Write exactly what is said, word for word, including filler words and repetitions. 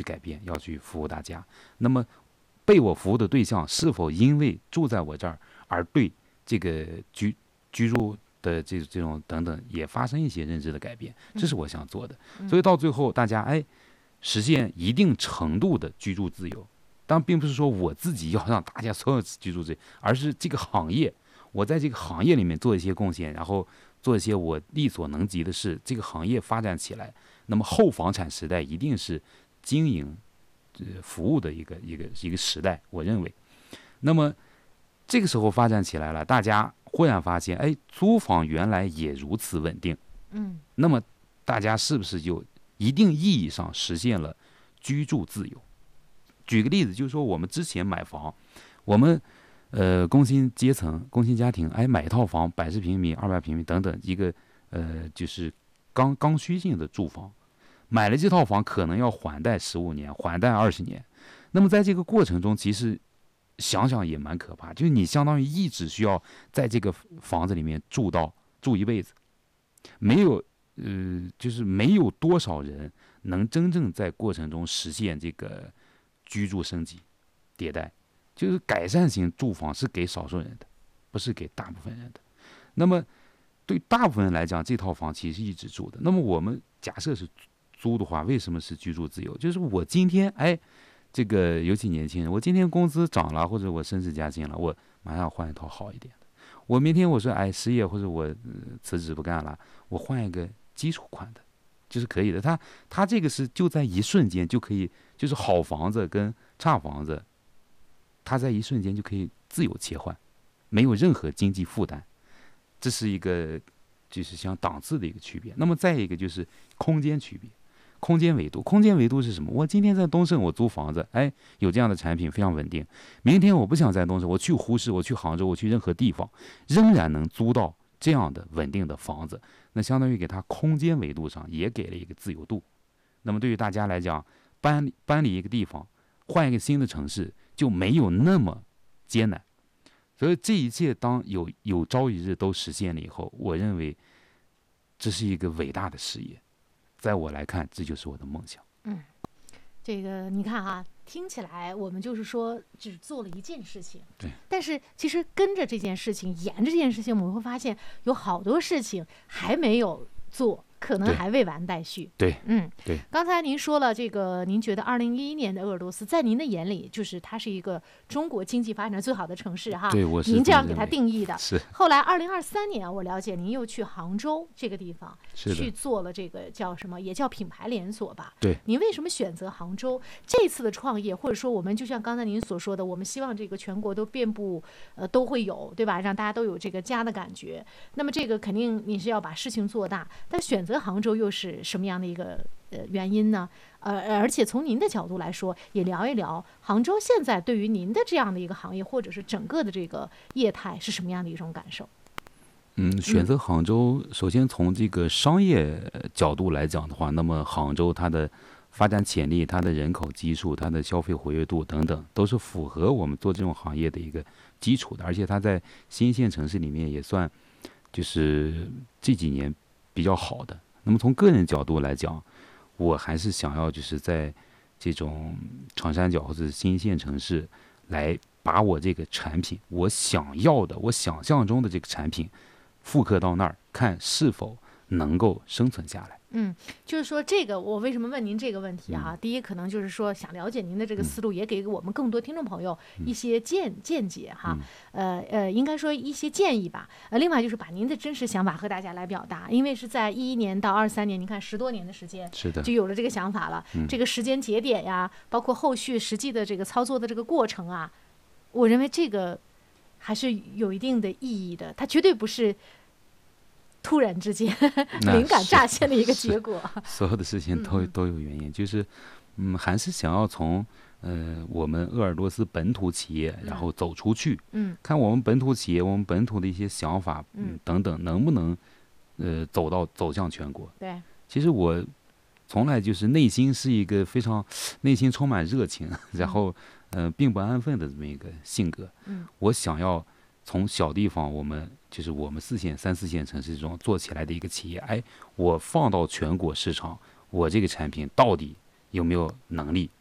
改变，要去服务大家。那么被我服务的对象是否因为住在我这儿而对这个居居住的这这种等等也发生一些认知的改变，这是我想做的。所以到最后大家哎实现一定程度的居住自由，当然并不是说我自己要让大家所有居住自由，而是这个行业我在这个行业里面做一些贡献，然后做一些我力所能及的事，这个行业发展起来，那么后房产时代一定是经营呃服务的一个一个一个时代，我认为。那么这个时候发展起来了，大家忽然发现，哎，租房原来也如此稳定， 嗯， 那么大家是不是就一定意义上实现了居住自由？举个例子，就是说我们之前买房，我们呃工薪阶层、工薪家庭，哎，买一套房，百十平米、二百平米等等，一个呃就是刚刚需性的住房，买了这套房可能要还贷十五年，还贷二十年。那么在这个过程中，其实想想也蛮可怕，就是你相当于一直需要在这个房子里面住到住一辈子，没有呃，就是没有多少人能真正在过程中实现这个居住升级迭代，就是改善型住房是给少数人的，不是给大部分人的。那么对大部分人来讲，这套房其实是一直住的。那么我们假设是租的话，为什么是居住自由？就是我今天哎，这个尤其年轻人，我今天工资涨了，或者我升职加薪了，我马上换一套好一点的。我明天我说哎失业或者我、呃、辞职不干了，我换一个基础款的，就是可以的。他他这个是就在一瞬间就可以，就是好房子跟差房子，他在一瞬间就可以自由切换，没有任何经济负担。这是一个就是像档次的一个区别。那么再一个就是空间区别。空间维度，空间维度是什么？我今天在东胜，我租房子，哎，有这样的产品非常稳定。明天我不想在东胜，我去呼市，我去杭州，我去任何地方，仍然能租到这样的稳定的房子。那相当于给它空间维度上也给了一个自由度。那么对于大家来讲，搬搬离一个地方，换一个新的城市，就没有那么艰难。所以这一切当有有朝一日都实现了以后，我认为这是一个伟大的事业。在我来看，这就是我的梦想。 嗯，这个你看哈，听起来我们就是说只做了一件事情， 对。 但是其实跟着这件事情，沿着这件事情，我们会发现有好多事情还没有做，可能还未完待续。 对， 嗯， 对。 刚才您说了这个，您觉得二零一一年的鄂尔多斯，在您的眼里，就是它是一个中国经济发展最好的城市哈。 对，我是您这样给它定义的。 是。 后来二零二三年，我了解您又去杭州这个地方去做了这个叫什么，也叫品牌连锁吧。 对。 您为什么选择杭州？这次的创业，或者说我们就像刚才您所说的，我们希望这个全国都遍布，呃，都会有，对吧？让大家都有这个家的感觉。那么这个肯定你是要把事情做大，但选择杭州又是什么样的一个呃原因呢？呃，而且从您的角度来说，也聊一聊杭州现在对于您的这样的一个行业，或者是整个的这个业态是什么样的一种感受？ 嗯，选择杭州，首先从这个商业角度来讲的话，那么杭州它的发展潜力、它的人口基数、它的消费活跃度等等，都是符合我们做这种行业的一个基础的。而且它在新一线城市里面也算就是这几年比较好的。那么从个人角度来讲，我还是想要就是在这种长三角或者新一线城市来把我这个产品，我想要的、我想象中的这个产品复刻到那儿，看是否能够生存下来。 嗯，就是说这个，我为什么问您这个问题哈、啊？第一，可能就是说想了解您的这个思路，也给我们更多听众朋友一些见见解哈。呃呃，应该说一些建议吧。呃，另外就是把您的真实想法和大家来表达，因为是在一一年到二三年，您看十多年的时间， 是的， 就有了这个想法了。这个时间节点呀，包括后续实际的这个操作的这个过程啊，我认为这个还是有一定的意义的，它绝对不是突然之间灵感乍现的一个结果。 所有的事情都都有原因，就是嗯，还是想要从呃我们鄂尔多斯本土企业，然后走出去， 嗯， 看我们本土企业，我们本土的一些想法，嗯，等等，能不能呃走到走向全国。 对， 其实我从来就是内心是一个非常内心充满热情，然后呃并不安分的这么一个性格。 嗯， 我想要从小地方，我们就是我们四线、三四线城市中做起来的一个企业，哎，我放到全国市场，我这个产品到底有没有能力